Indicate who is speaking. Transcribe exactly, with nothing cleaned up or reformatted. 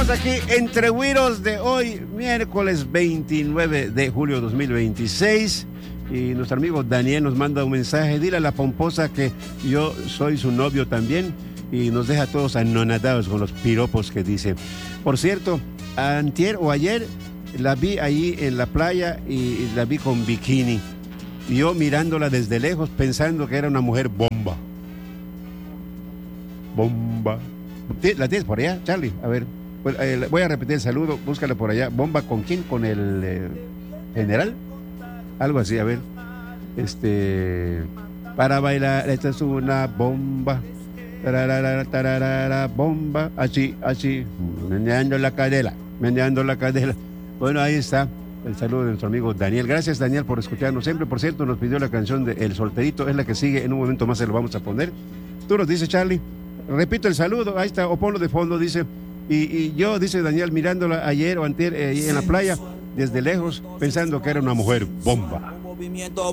Speaker 1: Estamos aquí entre Güiros de hoy, miércoles veintinueve de julio de dos mil veintiséis. Y nuestro amigo Daniel nos manda un mensaje. Dile a la pomposa que yo soy su novio también. Y nos deja todos anonadados con los piropos que dice. Por cierto, antier o ayer la vi ahí en la playa y la vi con bikini. Y yo mirándola desde lejos pensando que era una mujer bomba. Bomba. ¿La tienes por allá, Charlie? A ver, pues, eh, voy a repetir el saludo. Búscala por allá. ¿Bomba con quién? ¿Con el eh, general? Algo así, a ver. Este... Para bailar, esta es una bomba. Tararara, tararara, bomba. Así, así. Meneando la cadera. Meneando la cadera. Bueno, ahí está el saludo de nuestro amigo Daniel. Gracias, Daniel, por escucharnos siempre. Por cierto, nos pidió la canción de El Solterito. Es la que sigue. En un momento más se lo vamos a poner. Tú nos dices, Charlie. Repito el saludo. Ahí está. O ponlo de fondo, dice. Y, y yo, dice Daniel, mirándola ayer o antier eh, en la playa, desde lejos, pensando que era una mujer bomba.